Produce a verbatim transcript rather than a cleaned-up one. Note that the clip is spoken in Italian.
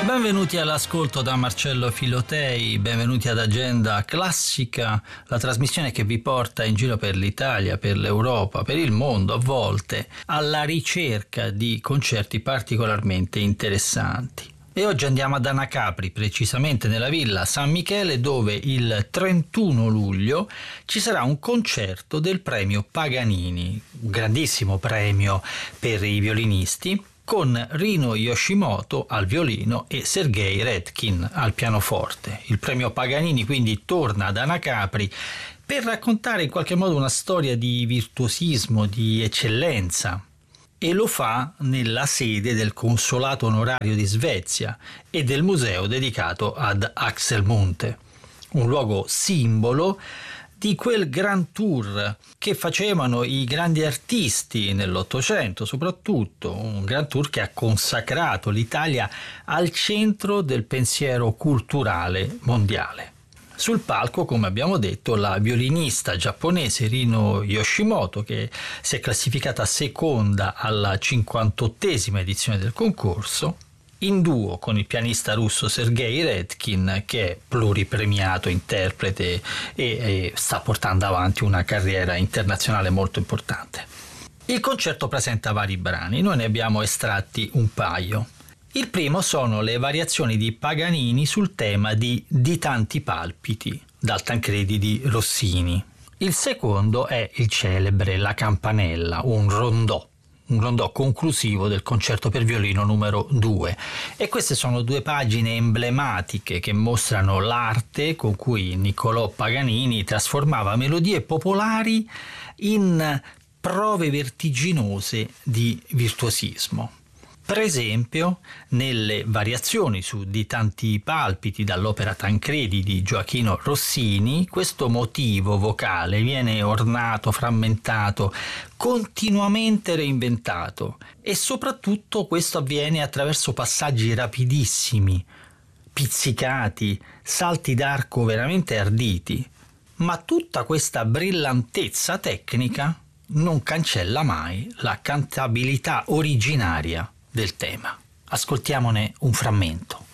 Benvenuti all'ascolto da Marcello Filotei, benvenuti ad Agenda Classica, la trasmissione che vi porta in giro per l'Italia, per l'Europa, per il mondo a volte, alla ricerca di concerti particolarmente interessanti. E oggi andiamo ad Anacapri, precisamente nella Villa San Michele, dove il trentuno luglio ci sarà un concerto del premio Paganini, un grandissimo premio per i violinisti, con Rino Yoshimoto al violino e Sergei Redkin al pianoforte. Il premio Paganini quindi torna ad Anacapri per raccontare in qualche modo una storia di virtuosismo, di eccellenza, e lo fa nella sede del Consolato Onorario di Svezia e del museo dedicato ad Axel Munthe, un luogo simbolo di quel Grand Tour che facevano i grandi artisti nell'Ottocento, soprattutto un Grand Tour che ha consacrato l'Italia al centro del pensiero culturale mondiale. Sul palco, come abbiamo detto, la violinista giapponese Rino Yoshimoto, che si è classificata seconda alla cinquantottesima edizione del concorso, in duo con il pianista russo Sergei Redkin, che è pluripremiato interprete e, e sta portando avanti una carriera internazionale molto importante. Il concerto presenta vari brani, noi ne abbiamo estratti un paio. Il primo sono le variazioni di Paganini sul tema di Di tanti palpiti, dal Tancredi di Rossini. Il secondo è il celebre La Campanella, un rondò, un rondò conclusivo del concerto per violino numero due. E queste sono due pagine emblematiche che mostrano l'arte con cui Niccolò Paganini trasformava melodie popolari in prove vertiginose di virtuosismo. Per esempio, nelle variazioni su Di tanti palpiti dall'opera Tancredi di Gioachino Rossini, questo motivo vocale viene ornato, frammentato, continuamente reinventato, e soprattutto questo avviene attraverso passaggi rapidissimi, pizzicati, salti d'arco veramente arditi. Ma tutta questa brillantezza tecnica non cancella mai la cantabilità originaria del tema. Ascoltiamone un frammento.